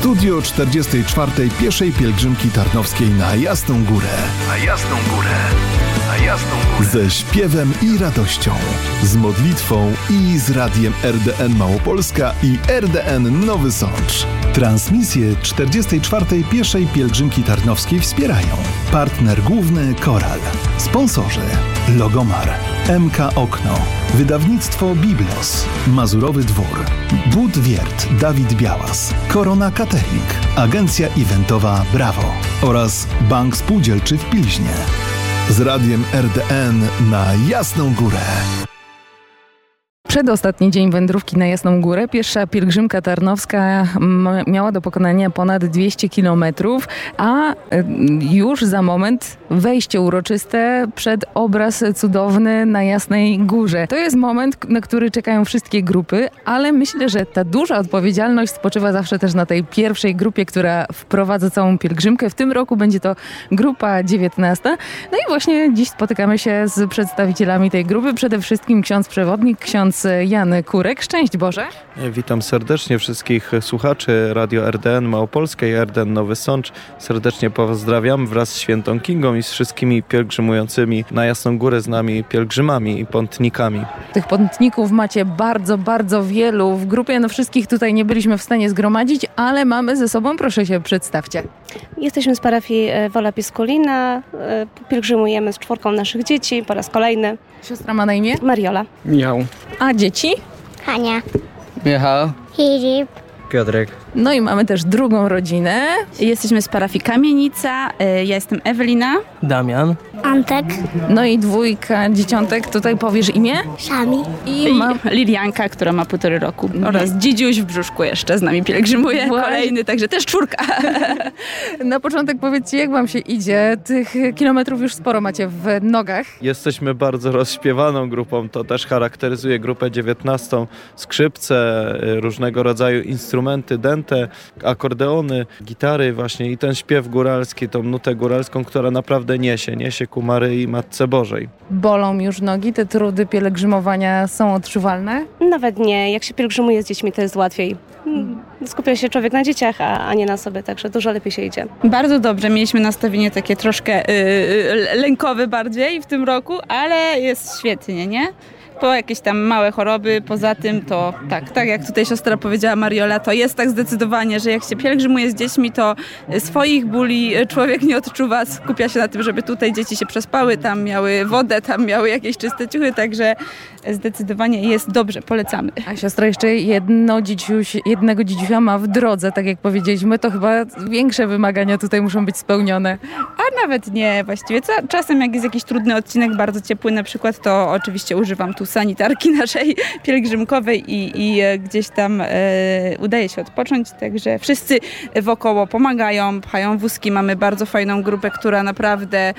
Studio 44. Pieszej Pielgrzymki Tarnowskiej na Jasną Górę. Ze śpiewem i radością, z modlitwą i z radiem RDN Małopolska i RDN Nowy Sącz. Transmisję 44. Pieszej Pielgrzymki Tarnowskiej wspierają partner główny Koral, sponsorzy Logomar, MK Okno, wydawnictwo Biblos, Mazurowy Dwór, Bud Wiert Dawid Białas, Korona Catering, agencja eventowa Brawo oraz Bank Spółdzielczy w Pilźnie. Z radiem RDN na Jasną Górę. Przedostatni dzień wędrówki na Jasną Górę. Piesza pielgrzymka tarnowska miała do pokonania ponad 200 kilometrów, a już za moment wejście uroczyste przed obraz cudowny na Jasnej Górze. To jest moment, na który czekają wszystkie grupy, ale myślę, że ta duża odpowiedzialność spoczywa zawsze też na tej pierwszej grupie, która wprowadza całą pielgrzymkę. W tym roku będzie to grupa 19. No i właśnie dziś spotykamy się z przedstawicielami tej grupy. Przede wszystkim ksiądz przewodnik, ksiądz Jan Kurek. Szczęść Boże. Witam serdecznie wszystkich słuchaczy Radio RDN Małopolska i RDN Nowy Sącz. Serdecznie pozdrawiam wraz z świętą Kingą i z wszystkimi pielgrzymującymi na Jasną Górę z nami pielgrzymami i pątnikami. Tych pątników macie bardzo, bardzo wielu. W grupie wszystkich tutaj nie byliśmy w stanie zgromadzić, ale mamy ze sobą, proszę się przedstawcie. Jesteśmy z parafii Wola Piskulina. Pielgrzymujemy z 4 naszych dzieci po raz kolejny. Siostra ma na imię? Mariola. Michał. A dzieci? Hania, Michał. Filip, Piotrek. No i mamy też drugą rodzinę. Jesteśmy z parafii Kamienica. Ja jestem Ewelina. Damian. Antek, No i 2 dzieciątek. Tutaj powiesz imię? Szami. I I mam... Lilianka, która ma 1,5 roku. Oraz Dzidziuś w brzuszku jeszcze z nami pielgrzymuje. Właśnie. Kolejny, także też 4. Na początek powiedzcie, jak wam się idzie? Tych kilometrów już sporo macie w nogach. Jesteśmy bardzo rozśpiewaną grupą, to też charakteryzuje grupę 19. Skrzypce, różnego rodzaju instrumenty, dęte, akordeony, gitary właśnie i ten śpiew góralski, tą nutę góralską, która naprawdę niesie ku Maryi Matce Bożej. Bolą już nogi, te trudy pielgrzymowania są odczuwalne? Nawet nie. Jak się pielgrzymuje z dziećmi, to jest łatwiej. Skupia się człowiek na dzieciach, a nie na sobie, także dużo lepiej się idzie. Bardzo dobrze. Mieliśmy nastawienie takie troszkę lękowe bardziej w tym roku, ale jest świetnie, nie? Po jakieś tam małe choroby, poza tym to tak jak tutaj siostra powiedziała Mariola, to jest tak zdecydowanie, że jak się pielgrzymuje z dziećmi, to swoich bóli człowiek nie odczuwa, skupia się na tym, żeby tutaj dzieci się przespały, tam miały wodę, tam miały jakieś czyste ciuchy, także zdecydowanie jest dobrze, polecamy. A siostra jeszcze jednego dzidziusia ma w drodze, tak jak powiedzieliśmy, to chyba większe wymagania tutaj muszą być spełnione. A nawet nie właściwie. Czasem jak jest jakiś trudny odcinek, bardzo ciepły na przykład, to oczywiście używam tu sanitarki naszej pielgrzymkowej i gdzieś tam udaje się odpocząć, także wszyscy wokoło pomagają, pchają wózki. Mamy bardzo fajną grupę, która naprawdę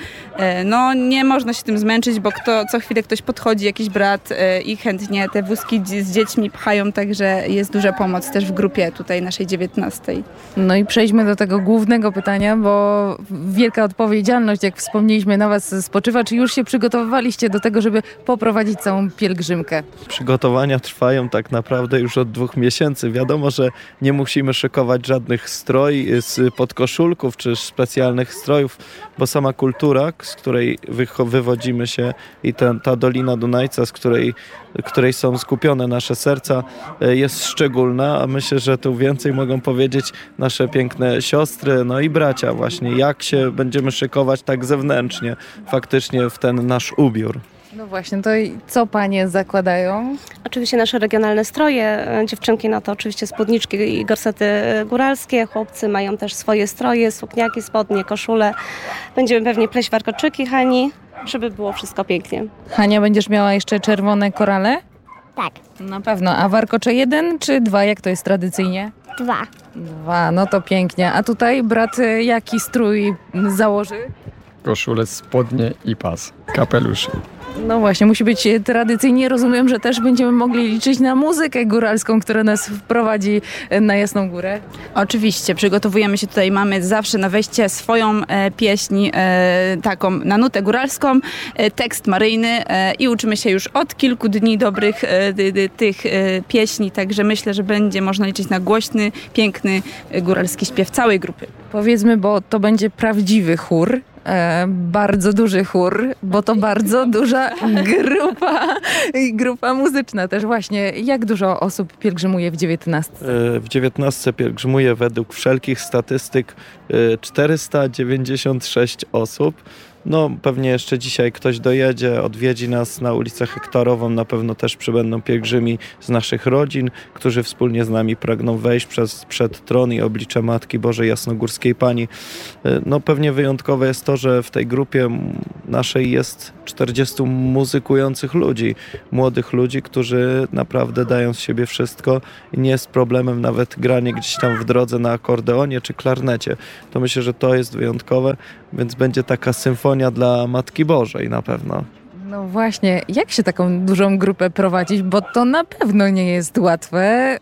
nie można się tym zmęczyć, bo co chwilę ktoś podchodzi, jakiś brat i chętnie te wózki z dziećmi pchają, także jest duża pomoc też w grupie tutaj naszej 19. No i przejdźmy do tego głównego pytania, bo wielka odpowiedzialność, jak wspomnieliśmy, na was spoczywa. Czy już się przygotowywaliście do tego, żeby poprowadzić całą pielgrzymkę? Przygotowania trwają tak naprawdę już od 2 miesięcy. Wiadomo, że nie musimy szykować żadnych z podkoszulków czy specjalnych strojów, bo sama kultura, z której wywodzimy się i ta Dolina Dunajca, z której są skupione nasze serca, jest szczególna, a myślę, że tu więcej mogą powiedzieć nasze piękne siostry, no i bracia właśnie, jak się będziemy szykować tak zewnętrznie, faktycznie w ten nasz ubiór. No właśnie, to i co panie zakładają? Oczywiście nasze regionalne stroje. Dziewczynki to oczywiście spódniczki i gorsety góralskie. Chłopcy mają też swoje stroje, sukniaki, spodnie, koszule. Będziemy pewnie pleść warkoczyki Hani, żeby było wszystko pięknie. Hania, będziesz miała jeszcze czerwone korale? tak, Na pewno. A warkocze 1 czy 2, jak to jest tradycyjnie? 2. 2, no to pięknie. A tutaj brat jaki strój założy? Koszulę, spodnie i pas. Kapelusz. No właśnie, musi być tradycyjnie. Rozumiem, że też będziemy mogli liczyć na muzykę góralską, która nas wprowadzi na Jasną Górę. Oczywiście, przygotowujemy się tutaj, mamy zawsze na wejście swoją pieśń, taką na nutę góralską, tekst maryjny i uczymy się już od kilku dni dobrych tych pieśni, także myślę, że będzie można liczyć na głośny, piękny góralski śpiew całej grupy. Powiedzmy, bo to będzie prawdziwy chór. Bardzo duży chór, bo to bardzo duża grupa muzyczna też właśnie. Jak dużo osób pielgrzymuje w 19? W 19 pielgrzymuje według wszelkich statystyk 496 osób. No pewnie jeszcze dzisiaj ktoś dojedzie, odwiedzi nas na ulicę Hektarową. Na pewno też przybędą pielgrzymi z naszych rodzin, którzy wspólnie z nami pragną wejść przed tron i oblicze Matki Bożej Jasnogórskiej Pani. No pewnie wyjątkowe jest to, że w tej grupie naszej jest 40 muzykujących ludzi, młodych ludzi, którzy naprawdę dają z siebie wszystko i nie jest problemem nawet granie gdzieś tam w drodze na akordeonie czy klarnecie. To myślę, że to jest wyjątkowe, więc będzie taka symfonia dla Matki Bożej na pewno. No właśnie, jak się taką dużą grupę prowadzić, bo to na pewno nie jest łatwe.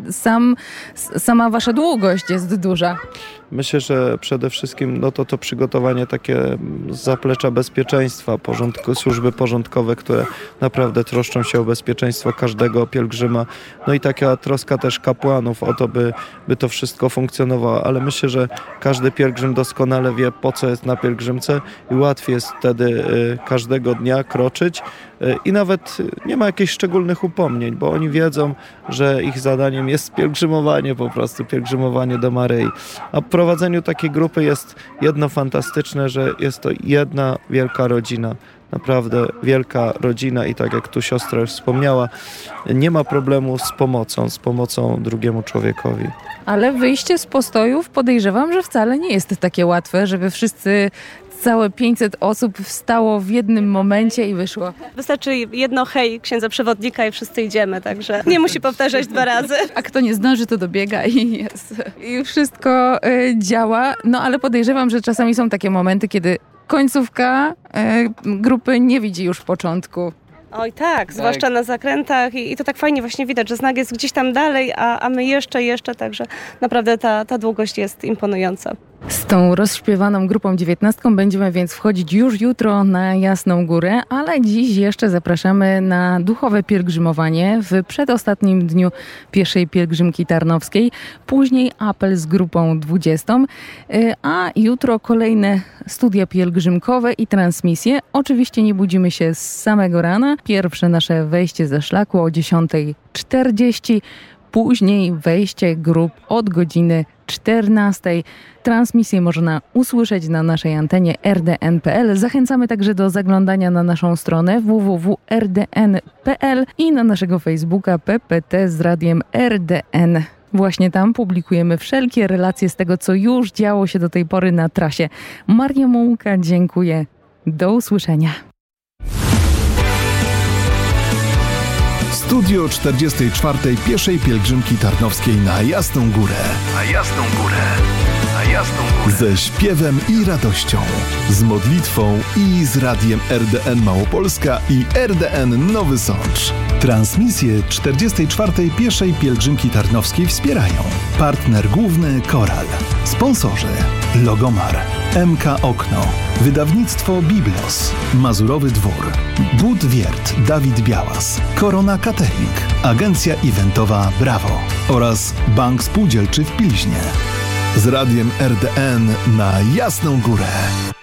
Sama wasza długość jest duża. Myślę, że przede wszystkim no to przygotowanie takie z zaplecza bezpieczeństwa, służby porządkowe, które naprawdę troszczą się o bezpieczeństwo każdego pielgrzyma. No i taka troska też kapłanów o to, by to wszystko funkcjonowało. Ale myślę, że każdy pielgrzym doskonale wie, po co jest na pielgrzymce i łatwiej jest wtedy każdego dnia kroczyć. I nawet nie ma jakichś szczególnych upomnień, bo oni wiedzą, że ich zadaniem jest pielgrzymowanie po prostu, pielgrzymowanie do Maryi. A w prowadzeniu takiej grupy jest jedno fantastyczne, że jest to jedna wielka rodzina. Naprawdę wielka rodzina i tak jak tu siostra już wspomniała, nie ma problemu z pomocą drugiemu człowiekowi. Ale wyjście z postojów podejrzewam, że wcale nie jest takie łatwe, żeby całe 500 osób wstało w jednym momencie i wyszło. Wystarczy jedno hej księdza przewodnika i wszyscy idziemy, także nie musi powtarzać 2 razy. A kto nie zdąży, to dobiega i jest. I wszystko działa, no ale podejrzewam, że czasami są takie momenty, kiedy końcówka grupy nie widzi już początku. Oj tak, zwłaszcza na zakrętach i to tak fajnie właśnie widać, że znak jest gdzieś tam dalej, a my jeszcze, także naprawdę ta długość jest imponująca. Z tą rozśpiewaną grupą 19 będziemy więc wchodzić już jutro na Jasną Górę, ale dziś jeszcze zapraszamy na duchowe pielgrzymowanie w przedostatnim dniu pierwszej pielgrzymki tarnowskiej, później apel z grupą 20, a jutro kolejne studia pielgrzymkowe i transmisje. Oczywiście nie budzimy się z samego rana. Pierwsze nasze wejście ze szlaku o 10:40, później wejście grup od godziny 14. Transmisję można usłyszeć na naszej antenie rdn.pl. Zachęcamy także do zaglądania na naszą stronę www.rdn.pl i na naszego Facebooka PPT z Radiem RDN. Właśnie tam publikujemy wszelkie relacje z tego, co już działo się do tej pory na trasie. Maria Mułka, dziękuję. Do usłyszenia. Studio 44. pieszej pielgrzymki tarnowskiej na Jasną Górę. Ze śpiewem i radością, z modlitwą i z radiem RDN Małopolska i RDN Nowy Sącz. Transmisję 44. pieszej pielgrzymki tarnowskiej wspierają partner główny Koral, sponsorzy Logomar, MK Okno, wydawnictwo Biblos, Mazurowy Dwór, Budwiert Dawid Białas, Korona Catering, agencja eventowa Brawo oraz Bank Spółdzielczy w Pilźnie. Z radiem RDN na Jasną Górę.